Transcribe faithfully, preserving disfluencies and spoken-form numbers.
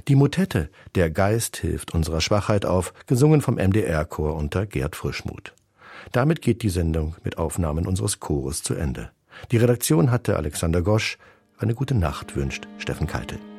Die Motette »Der Geist hilft unserer Schwachheit auf«, gesungen vom M D R-Chor unter Gerd Frischmuth. Damit geht die Sendung mit Aufnahmen unseres Chores zu Ende. Die Redaktion hatte Alexander Gosch. Eine gute Nacht wünscht Steffen Keitel.